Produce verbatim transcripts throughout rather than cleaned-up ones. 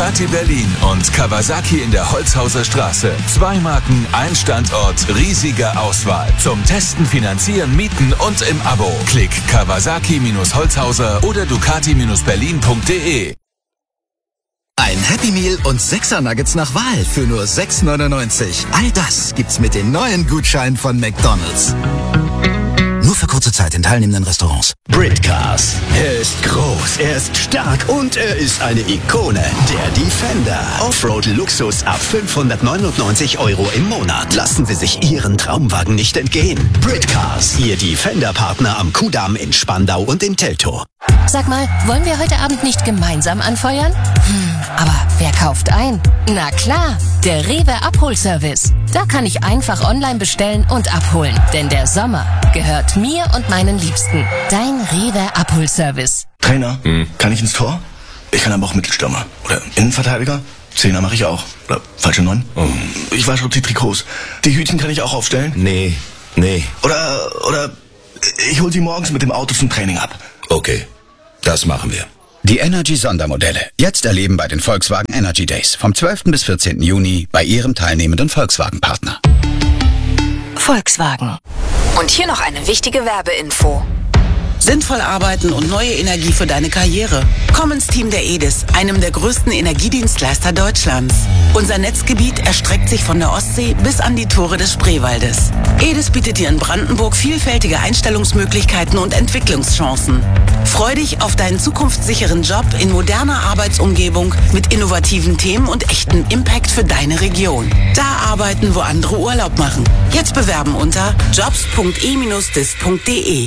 Ducati Berlin und Kawasaki in der Holzhauser Straße. Zwei Marken, ein Standort, riesige Auswahl. Zum Testen, Finanzieren, Mieten und im Abo. Klick Kawasaki Holzhauser oder Ducati Berlin punkt de. Ein Happy Meal und sechser Nuggets nach Wahl für nur sechs neunundneunzig. All das gibt's mit den neuen Gutscheinen von McDonald's. Nur für kurze Zeit in teilnehmenden Restaurants. Britcars. Er ist groß, er ist stark und er ist eine Ikone. Der Defender. Offroad-Luxus ab fünfhundertneunundneunzig Euro im Monat. Lassen Sie sich Ihren Traumwagen nicht entgehen. Britcars. Ihr Defender-Partner am Kudamm in Spandau und in Teltow. Sag mal, wollen wir heute Abend nicht gemeinsam anfeuern? Hm, aber wer kauft ein? Na klar, der Rewe Abholservice. Da kann ich einfach online bestellen und abholen. Denn der Sommer gehört mir und meinen Liebsten. Dein Rewe Abholservice. Trainer, hm. kann ich ins Tor? Ich kann aber auch Mittelstürmer. Oder Innenverteidiger? Zehner mache ich auch. Oder falsche Neun? Oh. Ich wasche die Trikots. Die Hütchen kann ich auch aufstellen? Nee, nee. Oder, oder ich hol sie morgens mit dem Auto zum Training ab. Okay, das machen wir. Die Energy-Sondermodelle. Jetzt erleben bei den Volkswagen Energy Days. Vom zwölften bis vierzehnten Juni bei Ihrem teilnehmenden Volkswagen-Partner. Volkswagen. Und hier noch eine wichtige Werbeinfo. Sinnvoll arbeiten und neue Energie für deine Karriere. Komm ins Team der E D I S, einem der größten Energiedienstleister Deutschlands. Unser Netzgebiet erstreckt sich von der Ostsee bis an die Tore des Spreewaldes. E D I S bietet dir in Brandenburg vielfältige Einstellungsmöglichkeiten und Entwicklungschancen. Freu dich auf deinen zukunftssicheren Job in moderner Arbeitsumgebung mit innovativen Themen und echtem Impact für deine Region. Da arbeiten, wo andere Urlaub machen. Jetzt bewerben unter jobs punkt e Bindestrich dis punkt de.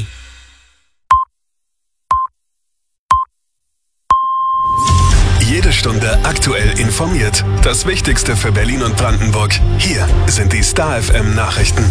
Jede Stunde aktuell informiert. Das Wichtigste für Berlin und Brandenburg. Hier sind die Star F M Nachrichten.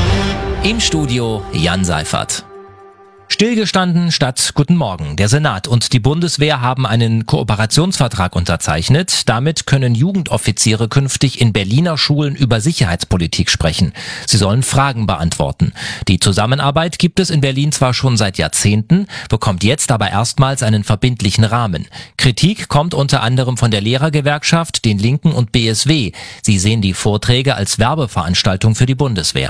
Im Studio Jan Seifert. Stillgestanden statt Guten Morgen. Der Senat und die Bundeswehr haben einen Kooperationsvertrag unterzeichnet. Damit können Jugendoffiziere künftig in Berliner Schulen über Sicherheitspolitik sprechen. Sie sollen Fragen beantworten. Die Zusammenarbeit gibt es in Berlin zwar schon seit Jahrzehnten, bekommt jetzt aber erstmals einen verbindlichen Rahmen. Kritik kommt unter anderem von der Lehrergewerkschaft, den Linken und B S W. Sie sehen die Vorträge als Werbeveranstaltung für die Bundeswehr.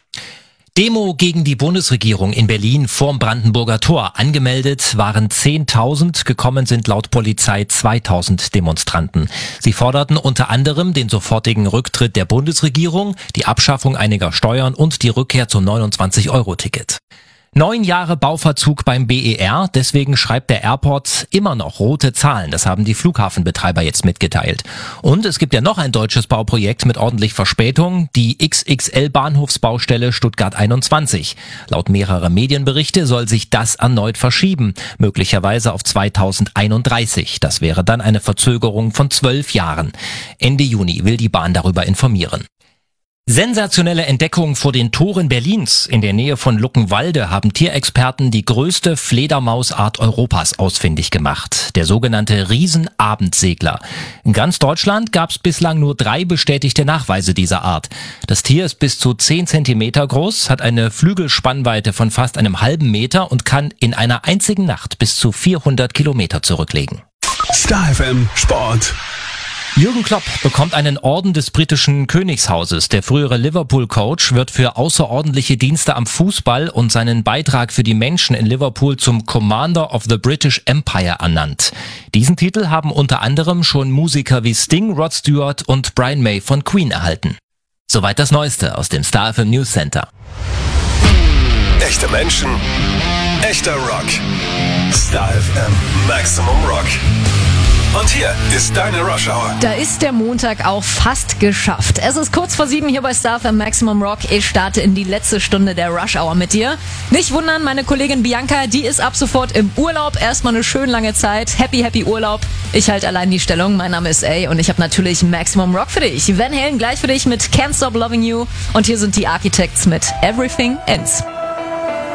Demo gegen die Bundesregierung in Berlin vorm Brandenburger Tor. Angemeldet waren zehntausend, gekommen sind laut Polizei zweitausend Demonstranten. Sie forderten unter anderem den sofortigen Rücktritt der Bundesregierung, die Abschaffung einiger Steuern und die Rückkehr zum neunundzwanzig Euro Ticket. Neun Jahre Bauverzug beim B E R, deswegen schreibt der Airport immer noch rote Zahlen. Das haben die Flughafenbetreiber jetzt mitgeteilt. Und es gibt ja noch ein deutsches Bauprojekt mit ordentlich Verspätung, die X X L-Bahnhofsbaustelle Stuttgart einundzwanzig. Laut mehrerer Medienberichte soll sich das erneut verschieben, möglicherweise auf zweitausendeinunddreißig. Das wäre dann eine Verzögerung von zwölf Jahren. Ende Juni will die Bahn darüber informieren. Sensationelle Entdeckung vor den Toren Berlins. In der Nähe von Luckenwalde haben Tierexperten die größte Fledermausart Europas ausfindig gemacht. Der sogenannte Riesenabendsegler. In ganz Deutschland gab es bislang nur drei bestätigte Nachweise dieser Art. Das Tier ist bis zu zehn Zentimeter groß, hat eine Flügelspannweite von fast einem halben Meter und kann in einer einzigen Nacht bis zu vierhundert Kilometer zurücklegen. Star F M Sport. Jürgen Klopp bekommt einen Orden des britischen Königshauses. Der frühere Liverpool-Coach wird für außerordentliche Dienste am Fußball und seinen Beitrag für die Menschen in Liverpool zum Commander of the British Empire ernannt. Diesen Titel haben unter anderem schon Musiker wie Sting, Rod Stewart und Brian May von Queen erhalten. Soweit das Neueste aus dem Star F M News Center. Echte Menschen, echter Rock. Star F M Maximum Rock. Und hier ist deine Rush Hour. Da ist der Montag auch fast geschafft. Es ist kurz vor sieben hier bei Star F M Maximum Rock. Ich starte in die letzte Stunde der Rush Hour mit dir. Nicht wundern, meine Kollegin Bianca, die ist ab sofort im Urlaub. Erstmal eine schön lange Zeit. Happy, happy Urlaub. Ich halte allein die Stellung. Mein Name ist A und ich habe natürlich Maximum Rock für dich. Van Halen gleich für dich mit Can't Stop Loving You. Und hier sind die Architects mit Everything Ends.